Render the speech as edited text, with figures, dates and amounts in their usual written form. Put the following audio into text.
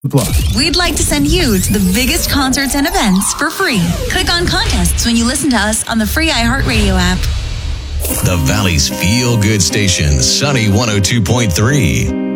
with love. We'd like to send you to the biggest concerts and events for free. Click on contests when you listen to us on the free iHeartRadio app. The Valley's feel-good station, Sunny 102.3.